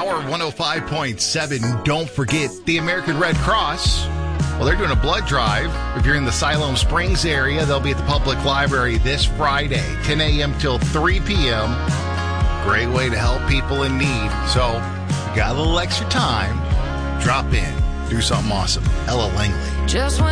Power 105.7. Don't forget the American Red Cross. Well, they're doing a blood drive. If you're in the Siloam Springs area, they'll be at the public library this Friday, 10 a.m. till 3 p.m. Great way to help people in need. So, you got a little extra time, drop in, do something awesome. Ella Langley. Just when